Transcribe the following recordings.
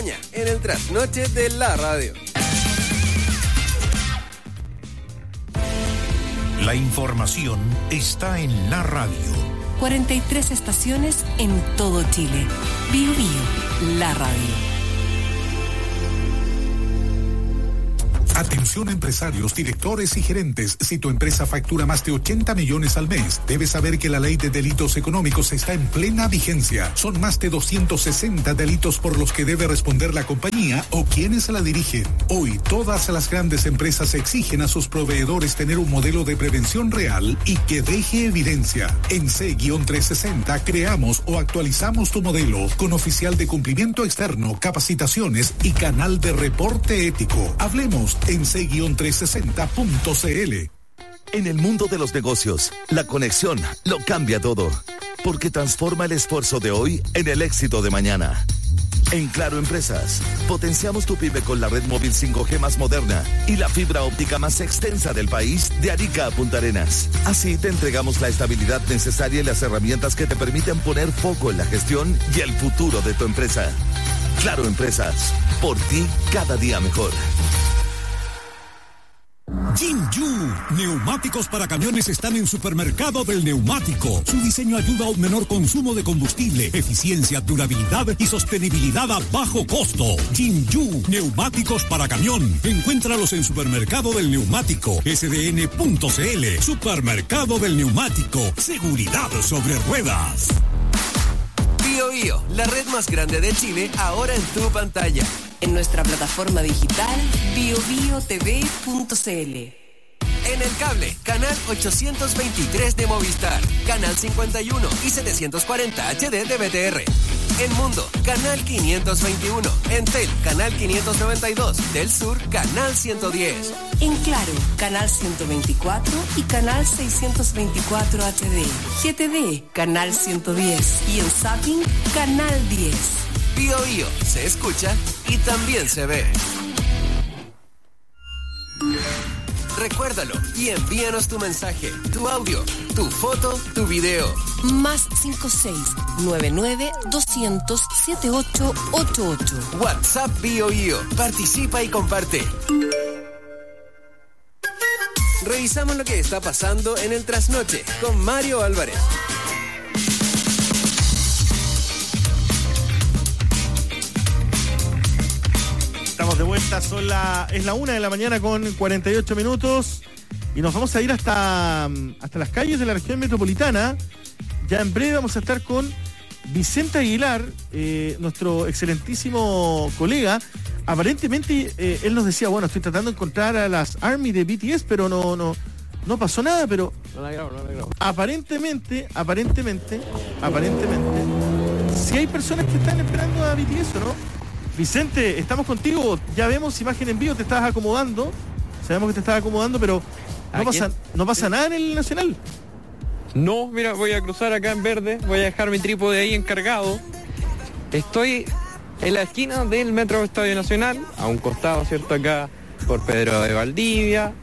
En el trasnoche de la radio. La información está en la radio. 43 estaciones en todo Chile. Bio Bio, la radio. Atención empresarios, directores y gerentes. Si tu empresa factura más de 80 millones al mes, debes saber que la ley de delitos económicos está en plena vigencia. Son más de 260 delitos por los que debe responder la compañía o quienes la dirigen. Hoy, todas las grandes empresas exigen a sus proveedores tener un modelo de prevención real y que deje evidencia. En C-360 creamos o actualizamos tu modelo con oficial de cumplimiento externo, capacitaciones y canal de reporte ético. Hablemos en c-360.cl. En el mundo de los negocios, la conexión lo cambia todo, porque transforma el esfuerzo de hoy en el éxito de mañana. En Claro Empresas, potenciamos tu pyme con la red móvil 5G más moderna y la fibra óptica más extensa del país, de Arica a Punta Arenas. Así te entregamos la estabilidad necesaria y las herramientas que te permiten poner foco en la gestión y el futuro de tu empresa. Claro Empresas, por ti cada día mejor. Jinju, neumáticos para camiones están en Supermercado del Neumático. Su diseño ayuda a un menor consumo de combustible, eficiencia, durabilidad y sostenibilidad a bajo costo. Jinju, neumáticos para camión. Encuéntralos en Supermercado del Neumático, sdn.cl. Supermercado del Neumático, seguridad sobre ruedas. Bio Bio, la red más grande de Chile, ahora en tu pantalla. En nuestra plataforma digital biobiotv.cl. En el cable, canal 823 de Movistar, canal 51 y 740 HD de BTR. En Mundo, canal 521. En Tel, canal 592. Del Sur, canal 110. En Claro, canal 124 y canal 624 HD. GTD, canal 110. Y en Zapping, canal 10. Bio Bio, se escucha y también se ve. Recuérdalo y envíanos tu mensaje, tu audio, tu foto, tu video. Más 56-99-200-7888. WhatsApp Bio Bio. Participa y comparte. Revisamos lo que está pasando en el trasnoche con Mario Álvarez. Estamos de vuelta, es la 1 de la mañana con 48 minutos y nos vamos a ir hasta las calles de la región metropolitana. Ya en breve vamos a estar con Vicente Aguilar, nuestro excelentísimo colega. Aparentemente él nos decía, bueno, estoy tratando de encontrar a las ARMY de BTS, pero no pasó nada, pero no la grabo. Aparentemente, si hay personas que están esperando a BTS, ¿o no? Vicente, estamos contigo, ya vemos imagen en vivo, te estabas acomodando, sabemos que te estabas acomodando, pero no pasa nada en el Nacional. No, mira, voy a cruzar acá en verde, voy a dejar mi trípode ahí encargado. Estoy en la esquina del Metro Estadio Nacional, a un costado, ¿cierto? Acá por Pedro de Valdivia,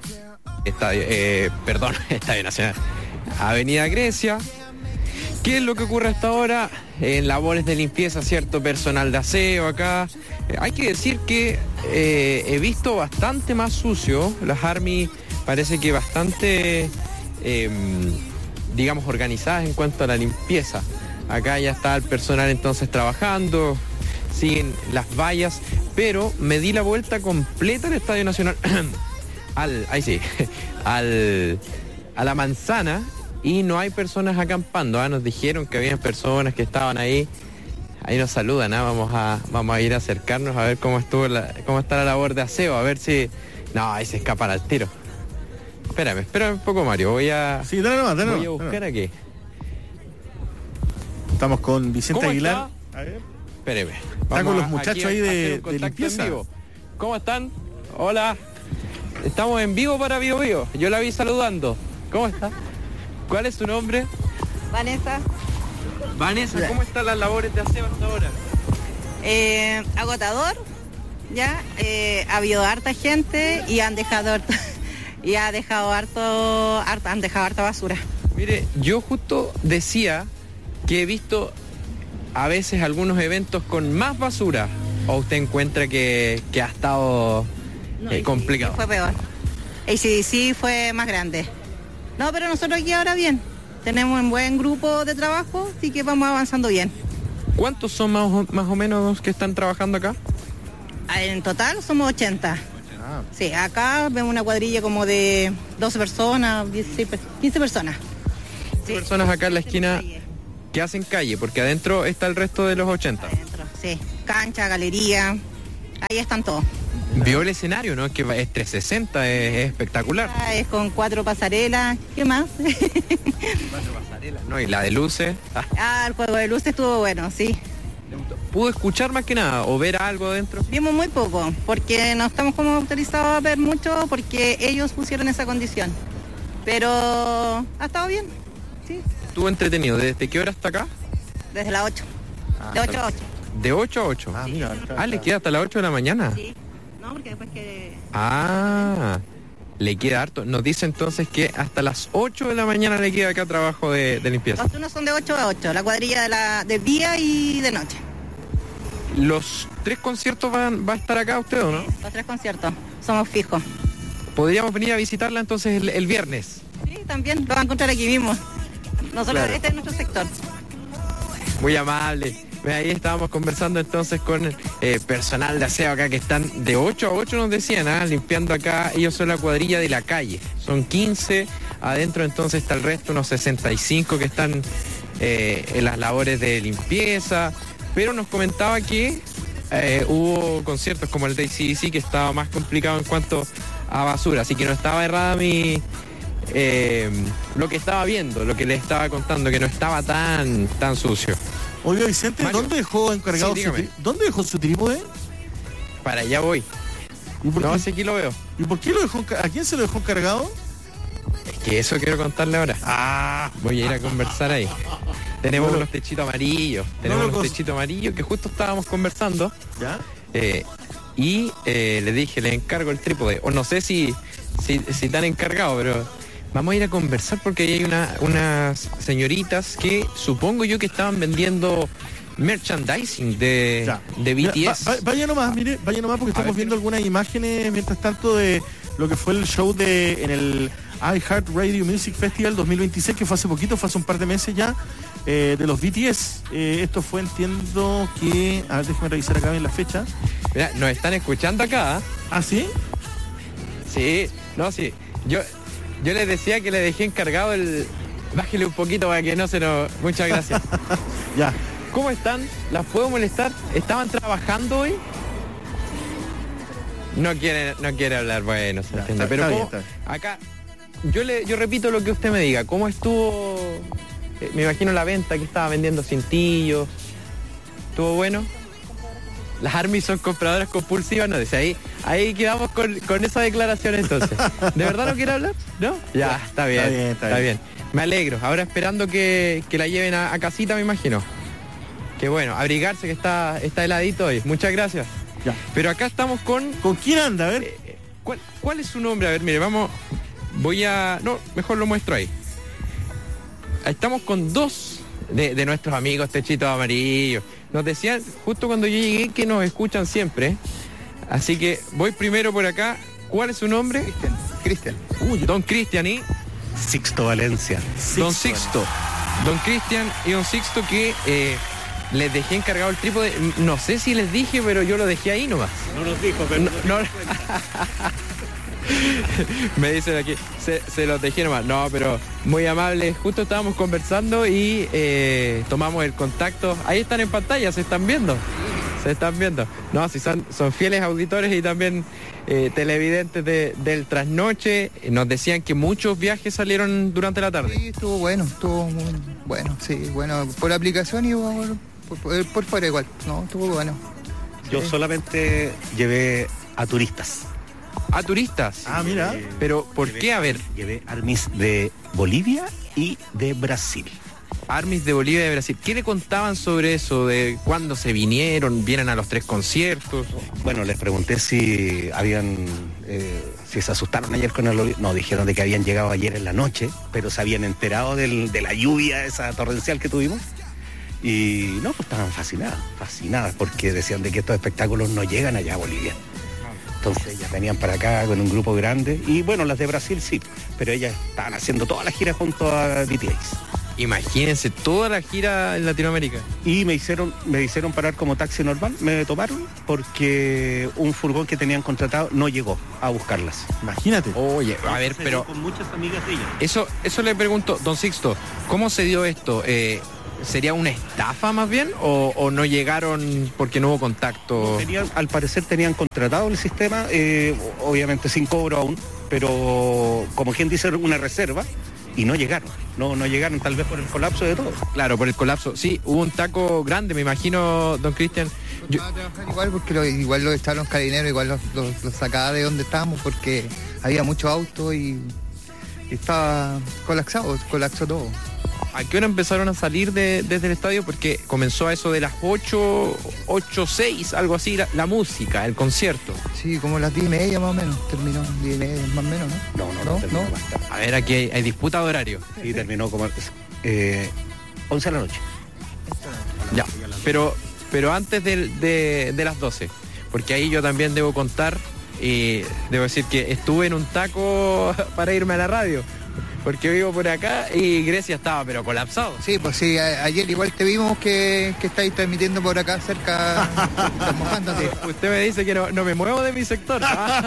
Estadio Nacional, Avenida Grecia. ¿Qué es lo que ocurre hasta ahora? En labores de limpieza, cierto, personal de aseo acá. Hay que decir que he visto bastante más sucio. Las ARMY parece que bastante, digamos, organizadas en cuanto a la limpieza. Acá ya está el personal entonces trabajando, siguen las vallas, pero me di la vuelta completa al Estadio Nacional, a la manzana, y no hay personas acampando. Nos dijeron que había personas que estaban ahí. Ahí nos saludan, vamos a ir a acercarnos a ver cómo está la labor de aseo, a ver si... No, ahí se escapan al tiro. Espérame un poco, Mario, voy a buscar aquí. Estamos con Vicente Aguilar. A ver. Espéreme. Está con los muchachos ahí de limpieza. ¿Cómo están? Hola. Estamos en vivo para Bio Bio. Yo la vi saludando. ¿Cómo está? ¿Cuál es su nombre? Vanessa. Vanessa, ¿cómo están las labores de aseo hasta ahora? Agotador, ya. Ha habido harta gente y han dejado harta basura. Mire, yo justo decía que he visto a veces algunos eventos con más basura. ¿O usted encuentra que ha estado complicado? Fue peor. ACDC fue más grande. No, pero nosotros aquí ahora bien. Tenemos un buen grupo de trabajo, así que vamos avanzando bien. ¿Cuántos son más o menos que están trabajando acá? En total somos 80. Sí, acá vemos una cuadrilla como de 12 personas, 16, 15 personas. 15 personas acá en la esquina que hacen calle, porque adentro está el resto de los 80. Adentro, sí. Cancha, galería, ahí están todos. Vio el escenario, ¿no? Que es 360, es espectacular. Es con 4 pasarelas, ¿qué más? 4 pasarelas, ¿no? Y la de luces. El juego de luces estuvo bueno, sí. ¿Pudo escuchar más que nada o ver algo adentro? Vimos muy poco, porque no estamos como autorizados a ver mucho, porque ellos pusieron esa condición. Pero ha estado bien, sí. ¿Estuvo entretenido? ¿Desde qué hora hasta acá? Desde las 8. De 8 a 8. ¿De 8 a 8? Ah, mira. ¿Le queda hasta las 8 de la mañana? Sí. No, porque después que... Le queda harto. Nos dice entonces que hasta las 8 de la mañana le queda acá trabajo de limpieza. Los turnos son de 8 a 8, la cuadrilla de día y de noche. ¿Los 3 conciertos va a estar acá usted o no? Los 3 conciertos, somos fijos. ¿Podríamos venir a visitarla entonces el viernes? Sí, también, lo van a encontrar aquí mismo. Nosotros, claro. Este es nuestro sector. Muy amable. Ahí estábamos conversando entonces con personal de aseo acá que están de 8 a 8 nos decían, limpiando acá. Ellos son la cuadrilla de la calle, son 15, adentro entonces está el resto, unos 65 que están en las labores de limpieza, pero nos comentaba que hubo conciertos como el de ACDC que estaba más complicado en cuanto a basura, así que no estaba errada lo que estaba viendo, lo que le estaba contando, que no estaba tan sucio. Oiga, Vicente, Mario, ¿dónde dejó encargado ¿dónde dejó su trípode? Para allá voy. No, si aquí lo veo. ¿Y por qué lo dejó? ¿A quién se lo dejó encargado? Es que eso quiero contarle ahora. Voy a ir a conversar ahí. Tenemos unos techitos amarillos. Techitos amarillos que justo estábamos conversando. ¿Ya? Y le dije, le encargo el trípode. O no sé si tan encargado, pero vamos a ir a conversar porque hay unas señoritas que supongo yo que estaban vendiendo merchandising de BTS. Vaya nomás, mire, porque estamos viendo algunas imágenes mientras tanto de lo que fue el show en el iHeartRadio Music Festival 2026, que fue hace poquito, fue hace un par de meses ya, de los BTS. Esto fue, entiendo que... A ver, déjame revisar acá bien la fecha. Mira, nos están escuchando acá. ¿Ah, sí? Sí, no, sí. Yo les decía que le dejé encargado Bájele un poquito para que no se nos... Muchas gracias. Ya. ¿Cómo están? ¿Las puedo molestar? ¿Estaban trabajando hoy? No quiere hablar, bueno, se entiende. Pero está bien. Acá, yo repito lo que usted me diga. ¿Cómo estuvo? Me imagino la venta que estaba vendiendo cintillos. ¿Estuvo bueno? Las ARMY son compradoras compulsivas, no, dice ahí quedamos con esa declaración entonces. ¿De verdad no quiere hablar? ¿No? Ya, está bien. Me alegro. Ahora esperando que la lleven a casita, me imagino. Que bueno, abrigarse que está heladito hoy. Muchas gracias. Ya. Pero acá estamos con... ¿Con quién anda? A ver. ¿Cuál es su nombre? A ver, mire, no, mejor lo muestro ahí. Estamos con 2 de nuestros amigos techitos amarillos. Nos decían justo cuando yo llegué que nos escuchan siempre. Así que voy primero por acá. ¿Cuál es su nombre? Cristian. Don Cristian y... Sixto Valencia. Don Sixto. Don Cristian y Don Sixto que les dejé encargado el trípode. No sé si les dije, pero yo lo dejé ahí nomás. No nos dijo, pero... No. Me dicen aquí, se los dejé nomás. No, pero muy amable. Justo estábamos conversando y tomamos el contacto. Ahí están en pantalla, se están viendo. No, si son fieles auditores y también televidentes del trasnoche. Nos decían que muchos viajes salieron durante la tarde. Sí, estuvo muy bueno, sí, bueno, por aplicación y por fuera igual, no, estuvo bueno. Yo solamente llevé a turistas. ¿A turistas? Ah, mira. Pero, ¿por qué? A ver. Llevé ARMYs de Bolivia y de Brasil. ARMYs de Bolivia y de Brasil. ¿Qué le contaban sobre eso? ¿De cuándo se vienen a los 3 conciertos? Bueno, les pregunté si si se asustaron ayer con el... No, dijeron de que habían llegado ayer en la noche, pero se habían enterado de la lluvia esa torrencial que tuvimos. Y no, pues estaban fascinadas, porque decían de que estos espectáculos no llegan allá a Bolivia. Entonces ellas venían para acá con un grupo grande, y bueno, las de Brasil sí, pero ellas estaban haciendo toda la gira junto a BTS. Imagínense toda la gira en Latinoamérica. Y me hicieron parar como taxi normal, me tomaron porque un furgón que tenían contratado no llegó a buscarlas. Imagínate. Oye, a ver, pero con muchas amigas de ellas. Eso le pregunto, don Sixto, ¿cómo se dio esto? ¿Sería una estafa más bien o no llegaron porque no hubo contacto? Al parecer tenían contratado el sistema, obviamente sin cobro aún, pero como quien dice, una reserva, y no llegaron, no llegaron, tal vez por el colapso de todo. Claro, por el colapso. Sí, hubo un taco grande, me imagino, don Cristian. Igual porque igual los estaban los carabineros, igual los sacaba de donde estábamos porque había muchos autos y estaba colapsó todo. ¿A qué hora empezaron a salir desde el estadio? Porque comenzó a eso de las 8:06, algo así, la música, el concierto. Sí, como las 10:30 más o menos, terminó 10:30 más o menos, ¿no? No. A ver, aquí hay disputa de horario. Sí, terminó como 11 de la noche. Ya, pero antes de las 12, porque ahí yo también debo contar, y debo decir que estuve en un taco para irme a la radio. Porque vivo por acá y Grecia estaba pero colapsado. Sí, pues sí, ayer igual te vimos que estáis transmitiendo por acá cerca, mojándote. Usted me dice que no me muevo de mi sector.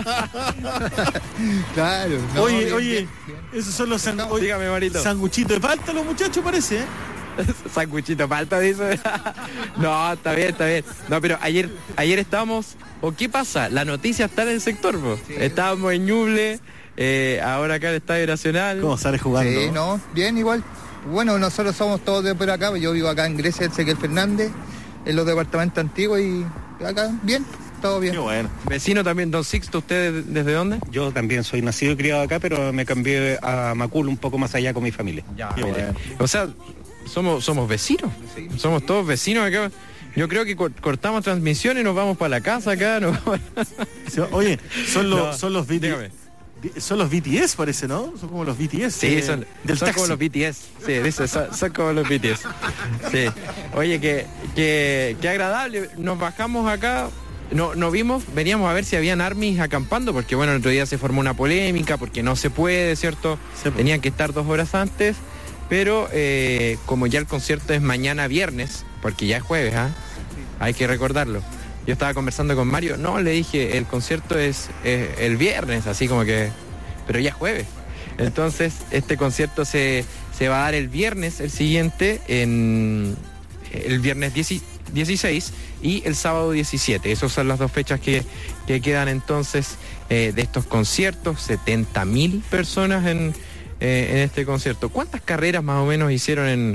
Claro. No, oye, esos son los dígame, Marito. Sanguchitos de palta, los muchachos, parece, ¿eh? Sanguchito de palta, dice. No, está bien. No, pero ayer estábamos... ¿O qué pasa? La noticia está en el sector, pues. Sí. Estábamos en Ñuble. Ahora acá en el Estadio Nacional. ¿Cómo sale jugando? Sí, no, bien, igual. Bueno, nosotros somos todos de por acá. Yo vivo acá en Grecia, Ezequiel Fernández, en los departamentos antiguos, y acá, bien, todo bien. Qué bueno. Vecino también, don Sixto, ¿usted desde dónde? Yo también soy nacido y criado acá, pero me cambié a Macul, un poco más allá con mi familia. Ya, bueno. O sea, somos vecinos. Sí. Somos todos vecinos acá. Yo creo que cortamos transmisión y nos vamos para la casa acá. Oye, son los BTS. Son los BTS, parece, ¿no? Son como los BTS. Sí, son como los BTS. Sí, dice, son como los BTS. Sí. Oye, qué agradable. Nos bajamos acá. No vimos, veníamos a ver si habían armies acampando, porque bueno, el otro día se formó una polémica, porque no se puede, ¿cierto? Tenían que estar 2 horas antes. Pero como ya el concierto es mañana viernes, porque ya es jueves, hay que recordarlo. Yo estaba conversando con Mario, le dije, el concierto es el viernes, así como que, pero ya es jueves. Entonces, este concierto se va a dar el viernes, el siguiente, el viernes 16 y el sábado 17. Esas son las 2 fechas que quedan entonces de estos conciertos, 70.000 personas en este concierto. ¿Cuántas carreras más o menos hicieron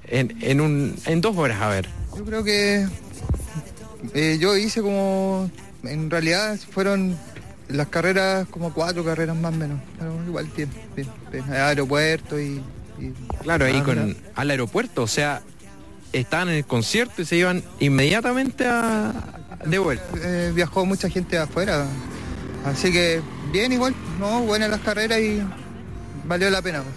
en 2 horas? A ver. Yo creo que yo hice como, en realidad fueron las carreras como 4 carreras más o menos, pero igual bien. Aeropuerto y claro, ahí al aeropuerto, o sea, estaban en el concierto y se iban inmediatamente de vuelta. Viajó mucha gente de afuera, así que bien igual, buenas las carreras y valió la pena.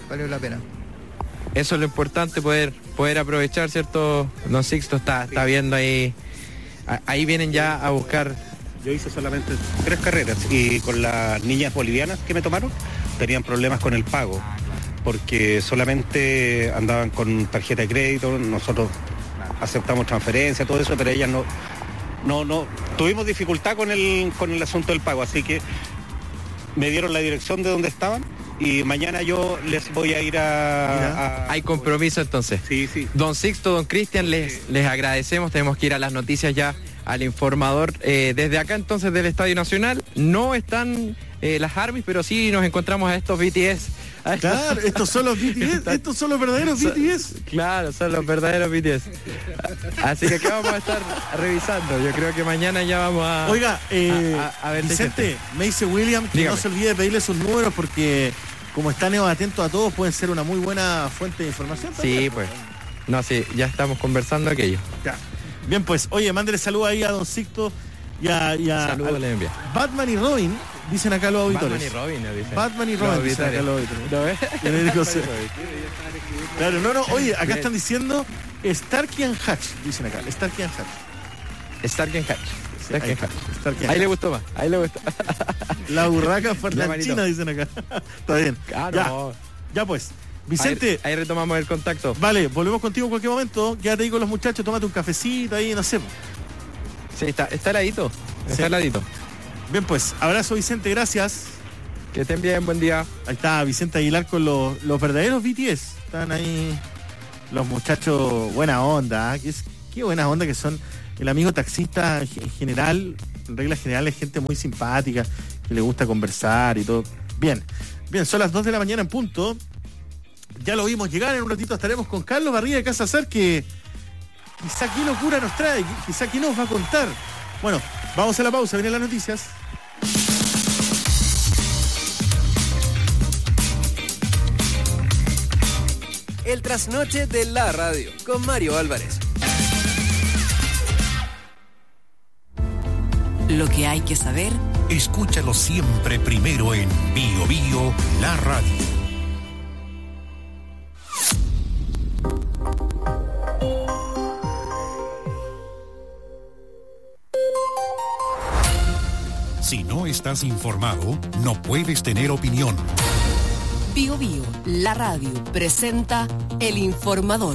Eso es lo importante, poder aprovechar, ¿cierto? Don Sixto está viendo ahí vienen ya a buscar. Yo hice solamente 3 carreras y con las niñas bolivianas que me tomaron tenían problemas con el pago, porque solamente andaban con tarjeta de crédito. Nosotros aceptamos transferencia, todo eso, pero ellas no tuvimos dificultad con el asunto del pago, así que me dieron la dirección de donde estaban y mañana yo les voy a ir a... Hay compromiso entonces. Sí. Don Sixto, don Cristian, les agradecemos. Tenemos que ir a las noticias ya, al informador. Desde acá entonces del Estadio Nacional no están las armies, pero sí nos encontramos a estos BTS. Claro, estos son los BTS, estos son los verdaderos BTS. Claro, son los verdaderos BTS. Así que acá vamos a estar revisando. Yo creo que mañana ya vamos a... Oiga, a ver, Vicente, me dice William que dígame. No se olvide de pedirle sus números porque como están atentos a todos pueden ser una muy buena fuente de información también. Sí, pues. No, sí, ya estamos conversando aquello. Ya. Bien, pues, oye, mándele saludos ahí a don Sixto y a saludos le envía. Batman y Robin, dicen acá los auditores. Batman y Robin, dicen acá los auditores. Claro, oye, acá están diciendo Starkey and Hatch, dicen acá. Starkey and Hatch. Starkey and Hatch. Starkey and Ahí le gustó más. Ahí le gustó. La burraca parlanchina, dicen acá. Está bien. Claro. Ya pues. Vicente. Ahí retomamos el contacto. Vale, volvemos contigo en cualquier momento. Quédate ahí con los muchachos, tómate un cafecito ahí, no sé. Sí, está heladito. Está heladito. Bien, pues, abrazo Vicente, gracias. Que estén bien, buen día. Ahí está Vicente Aguilar con los verdaderos BTS. Están ahí los muchachos, buena onda. Qué buena onda que son. El amigo taxista en general, en reglas generales, gente muy simpática, que le gusta conversar y todo. Bien, son las 2 de la mañana en punto. Ya lo vimos llegar, en un ratito estaremos con Carlos Barriga de Casa Ser, que quizá qué locura nos trae, quizá qué nos va a contar. Bueno, vamos a la pausa, vienen las noticias. El trasnoche de la radio, con Mario Álvarez. Lo que hay que saber. Escúchalo siempre primero en Bio Bio, la radio. Si no estás informado, no puedes tener opinión. Bio Bio, la radio, presenta El Informador.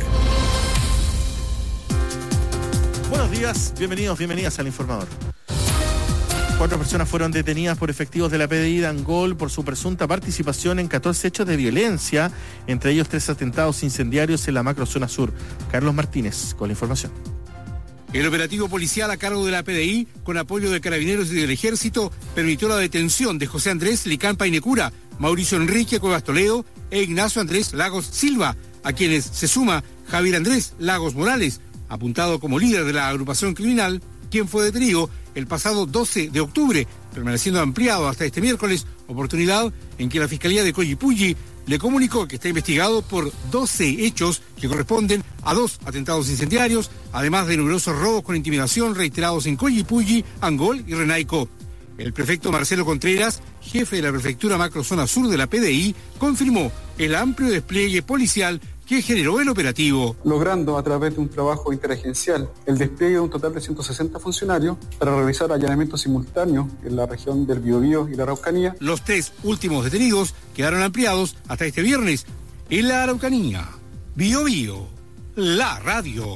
Buenos días, bienvenidas al Informador. 4 personas fueron detenidas por efectivos de la PDI de Angol por su presunta participación en 14 hechos de violencia, entre ellos 3 atentados incendiarios en la macrozona sur. Carlos Martínez con la información. El operativo policial a cargo de la PDI, con apoyo de Carabineros y del Ejército, permitió la detención de José Andrés Licán Painecura, Mauricio Enrique Cuevas Toledo e Ignacio Andrés Lagos Silva, a quienes se suma Javier Andrés Lagos Morales, apuntado como líder de la agrupación criminal, quien fue detenido el pasado 12 de octubre, permaneciendo ampliado hasta este miércoles, oportunidad en que la Fiscalía de Collipulli le comunicó que está investigado por 12 hechos que corresponden a 2 atentados incendiarios, además de numerosos robos con intimidación reiterados en Collipulli, Angol y Renaico. El prefecto Marcelo Contreras, jefe de la Prefectura Macrozona Sur de la PDI, confirmó el amplio despliegue policial que generó el operativo. Logrando a través de un trabajo interagencial el despliegue de un total de 160 funcionarios para realizar allanamientos simultáneos en la región del Biobío y la Araucanía. Los 3 últimos detenidos quedaron ampliados hasta este viernes en la Araucanía. Biobío, la radio.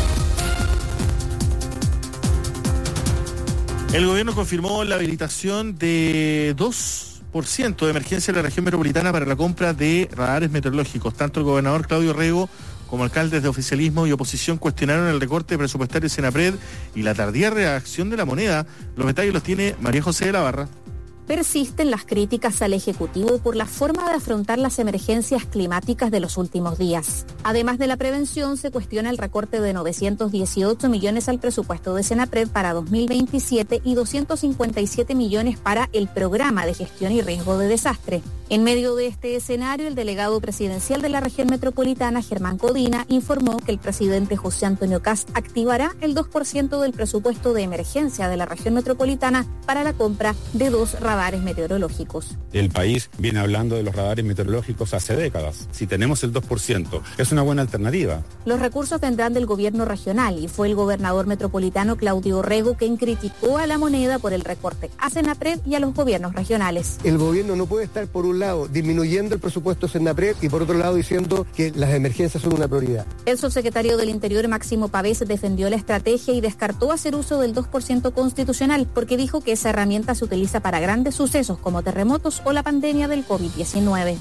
El gobierno confirmó la habilitación de 2% de emergencia en la región metropolitana para la compra de radares meteorológicos. Tanto el gobernador Claudio Rego como alcaldes de oficialismo y oposición cuestionaron el recorte presupuestario de Senapred y la tardía reacción de la moneda. Los detalles los tiene María José de la Barra. Persisten las críticas al Ejecutivo por la forma de afrontar las emergencias climáticas de los últimos días. Además de la prevención, se cuestiona el recorte de 918 millones al presupuesto de Senapred para 2027 y 257 millones para el programa de gestión y riesgo de desastre. En medio de este escenario, el delegado presidencial de la región metropolitana, Germán Codina, informó que el presidente José Antonio Kast activará el 2% del presupuesto de emergencia de la región metropolitana para la compra de 2 radares meteorológicos. El país viene hablando de los radares meteorológicos hace décadas. Si tenemos el 2%, es una buena alternativa. Los recursos vendrán del gobierno regional y fue el gobernador metropolitano Claudio Rego quien criticó a la moneda por el recorte a Senapred y a los gobiernos regionales. El gobierno no puede estar por un lado disminuyendo el presupuesto de Senapred y por otro lado diciendo que las emergencias son una prioridad. El subsecretario del Interior Máximo Pavés defendió la estrategia y descartó hacer uso del 2% constitucional porque dijo que esa herramienta se utiliza para grandes sucesos como terremotos o la pandemia del COVID-19.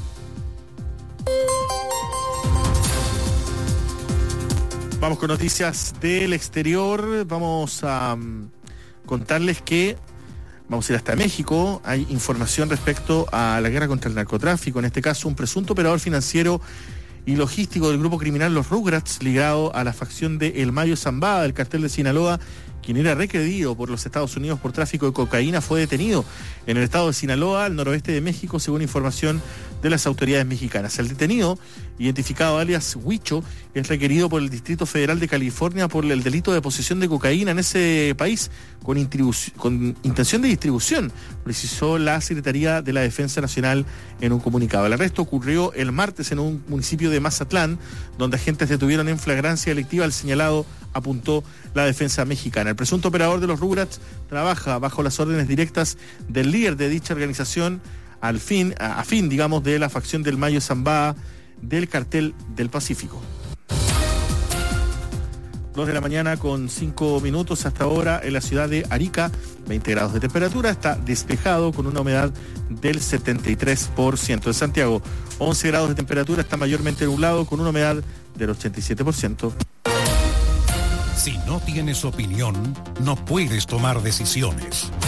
Vamos con noticias del exterior. Vamos a contarles que vamos a ir hasta México. Hay información respecto a la guerra contra el narcotráfico. En este caso, un presunto operador financiero y logístico del grupo criminal Los Rugrats, ligado a la facción de El Mayo Zambada del cartel de Sinaloa, quien era requerido por los Estados Unidos por tráfico de cocaína, fue detenido en el estado de Sinaloa, al noroeste de México, según información de las autoridades mexicanas. El detenido, identificado alias Huicho, es requerido por el Distrito Federal de California por el delito de posesión de cocaína en ese país con intención de distribución, precisó la Secretaría de la Defensa Nacional en un comunicado. El arresto ocurrió el martes en un municipio de Mazatlán, donde agentes detuvieron en flagrancia delictiva al señalado, apuntó la defensa mexicana. El presunto operador de los Rugrats trabaja bajo las órdenes directas del líder de dicha organización a fin, de la facción del Mayo Zambada del Cartel del Pacífico. 2 de la mañana con 5 minutos hasta ahora en la ciudad de Arica, 20 grados de temperatura, está despejado con una humedad del 73%. En Santiago, 11 grados de temperatura, está mayormente nublado con una humedad del 87%. Si no tienes opinión, no puedes tomar decisiones.